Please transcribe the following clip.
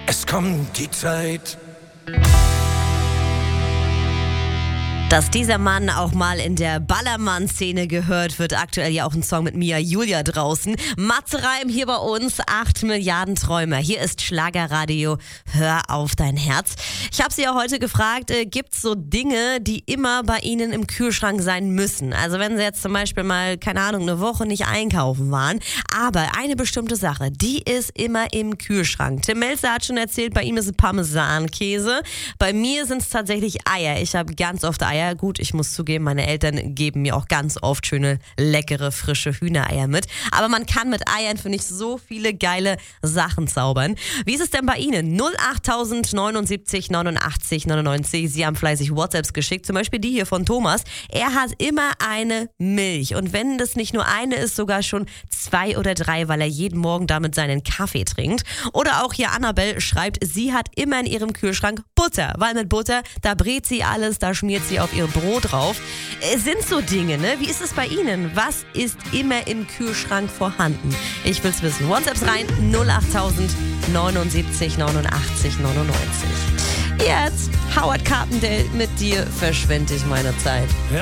Es kommt die Zeit. Dass dieser Mann auch mal in der Ballermann-Szene gehört, wird aktuell ja auch ein Song mit Mia Julia draußen. Matze Reim hier bei uns, 8 Milliarden Träumer. Hier ist Schlagerradio, hör auf dein Herz. Ich habe Sie ja heute gefragt, gibt's so Dinge, die immer bei Ihnen im Kühlschrank sein müssen? Also wenn Sie jetzt zum Beispiel mal, keine Ahnung, eine Woche nicht einkaufen waren, aber eine bestimmte Sache, die ist immer im Kühlschrank. Tim Melzer hat schon erzählt, bei ihm ist es Parmesankäse. Bei mir sind es tatsächlich Eier. Ich habe ganz oft Eier. Gut, ich muss zugeben, meine Eltern geben mir auch ganz oft schöne, leckere, frische Hühnereier mit. Aber man kann mit Eiern, finde ich, so viele geile Sachen zaubern. Wie ist es denn bei Ihnen? 08000 79 89 99. Sie haben fleißig WhatsApps geschickt, zum Beispiel die hier von Thomas. Er hat immer eine Milch. Und wenn das nicht nur eine ist, sogar schon 2 oder 3, weil er jeden Morgen damit seinen Kaffee trinkt. Oder auch hier Annabelle schreibt, sie hat immer in ihrem Kühlschrank Butter. Weil mit Butter, da brät sie alles, da schmiert sie auf ihr Brot drauf. Es sind so Dinge, ne? Wie ist es bei Ihnen? Was ist immer im Kühlschrank vorhanden? Ich will's wissen. WhatsApps rein 08000 79 89 99. Jetzt Howard Carpendale mit dir verschwende ich meine Zeit.